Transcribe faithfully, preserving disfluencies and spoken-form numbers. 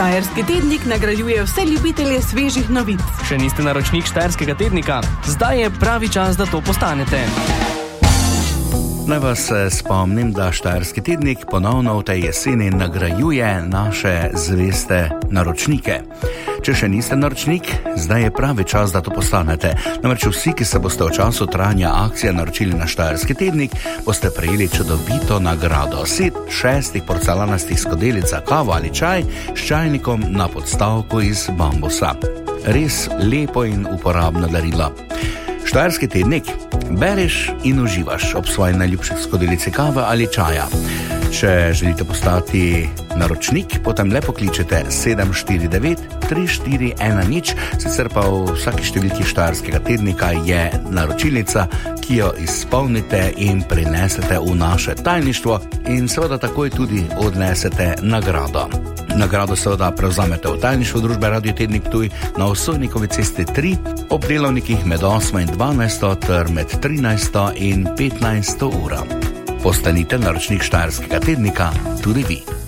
Štajerski tednik nagrajuje vse ljubitelje svežih novic. Še niste naročnik Štajerskega tednika? Zdaj je pravi čas, da to postanete. Naj vas spomnim, da Štajerski tednik ponovno v tej jeseni nagrajuje naše zveste naročnike. Če še niste naročnik, zdaj je pravi čas, da to postanete. Namreč vsi, ki se boste v času trajanja akcije naročili na Štajerski tednik, boste prejeli čudovito nagrado. Set šestih porcelanastih skodelic za kavo ali čaj s čajnikom na podstavku iz bambusa. Res lepo in uporabno darilo. Štajerski tednik. Bereš in uživaš ob svoji najljubši skodelici kave ali čaja. Če želite postati naročnik, potem le pokličete sedem štiri devet tri štiri ena nič, sicer pa v vsaki številki Štajerskega tednika je naročilnica, ki jo izpolnite in prinesete v naše tajništvo in seveda takoj tudi odnesete nagrado. Nagrado seveda prevzamete v tajništvu družbe Radio Tednik Ptuj na Osojnikovi cesti tri, ob delovnikih med osmo in dvanajsto ter med trinajsto in petnajsto uro. Postanite naročnik Štajerskega tednika tudi vi.